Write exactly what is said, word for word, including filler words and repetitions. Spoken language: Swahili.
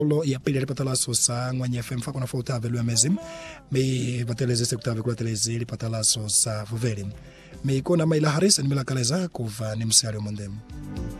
Lo ya pili patala sosa ngwanye F M fa kona fauta velu mezim me bateleze sekutave kwa teleze li patala sosa vuveli me kona maila harisa nimela kaleza kuva ni msiari mondemu.